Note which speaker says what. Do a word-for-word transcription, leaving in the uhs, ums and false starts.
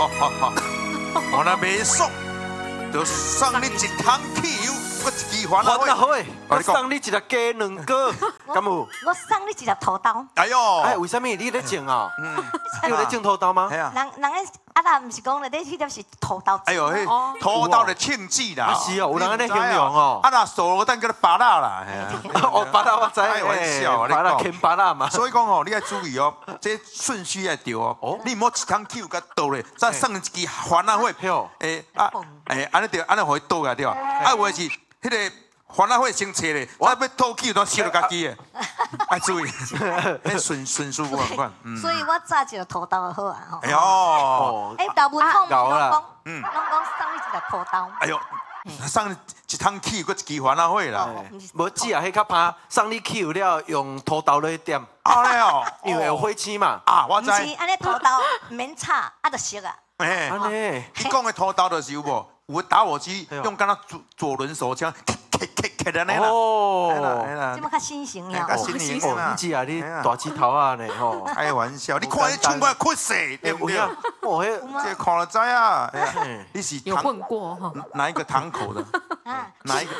Speaker 1: 哦好好，我那没送，就送你一桶汽油，我一支烦恼
Speaker 2: 烦恼
Speaker 1: 会。
Speaker 2: 会，我送你一粒鸡卵糕，敢有？
Speaker 3: 我送你一粒土豆。
Speaker 1: 哎呦，
Speaker 2: 哎，为什么你在种啊？
Speaker 1: 嗯，
Speaker 2: 你有在种土豆吗？
Speaker 1: 哎呀，
Speaker 3: 人人个啊啦，唔是讲咧，你迄粒是土豆。
Speaker 1: 哎呦，迄土豆的庆忌啦。
Speaker 2: 啊是哦，有人安尼形容哦。
Speaker 1: 啊那熟蛋叫做芭乐啦，哎呀。
Speaker 2: 哦，芭乐我知，
Speaker 1: 开玩笑，
Speaker 2: 芭乐啃芭乐嘛。
Speaker 1: 所以讲哦，你要注意哦，这顺序要对哦。哦，你唔好一桶汽油甲倒咧，再送一支烦恼会。诶啊诶，安尼对，安尼互伊倒啊对。啊，有诶是迄个烦恼会先切咧，再要倒汽油都烧到家己诶。爱注意，迄顺顺序不共款。
Speaker 3: 所以我炸一个土豆就好啊吼。
Speaker 1: 哎呦，
Speaker 3: 哎，大部分拢
Speaker 2: 搞啦
Speaker 3: 讲，嗯，拢讲送你一粒土豆。
Speaker 1: 哎呦，送一桶汽油，搁一支烦恼会啦。
Speaker 2: 无姊啊，迄较怕送你去有了用土豆来点，
Speaker 1: 啊咧哦，
Speaker 2: 因为有火气嘛。
Speaker 1: 啊，我知。
Speaker 3: 唔是，安尼土豆免炒，啊就熟啊。
Speaker 1: 哎，
Speaker 2: 安尼，
Speaker 1: 你讲的土豆就是有无？有打火机用敢若左左轮手枪，咔咔咔咔安尼啦。
Speaker 2: 哦，
Speaker 3: 即么较新型了。
Speaker 1: 较新型啦。
Speaker 2: 唔姊啊，你大指头啊呢吼。
Speaker 1: 开玩笑，你看你穿过困死，对不对？
Speaker 2: 哦，迄
Speaker 1: 这看了知啊。你是
Speaker 4: 有混过哈？
Speaker 1: 哪一个堂口的？哪一个？